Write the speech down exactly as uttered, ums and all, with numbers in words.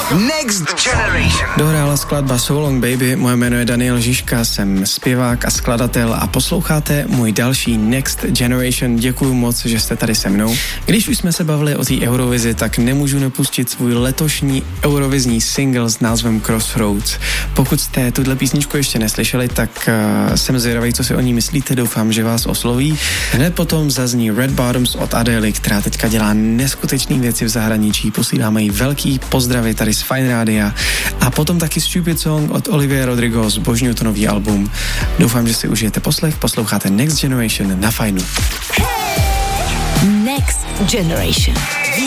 Next Generation. Dohrála skladba So Long Baby, moje jméno je Daniel Žižka, jsem zpěvák a skladatel a posloucháte můj další Next Generation. Děkuju moc, že jste tady se mnou. Když už jsme se bavili o té Eurovizi, tak nemůžu nepustit svůj letošní eurovizní single s názvem Crossroads. Pokud jste tuhle písničku ještě neslyšeli, tak uh, jsem zvědavý, co si o ní myslíte, doufám, že vás osloví. Hned potom zazní Red Bottoms od Adély, která teďka dělá neskutečné věci v zahraničí. Posíláme jí velký pozdravy tady z Fine Rádia. A potom taky Stupid Song od Olivia Rodrigo, zbožňuju to nový album. Doufám, že si užijete poslech, posloucháte Next Generation na Fajnu. Next Generation.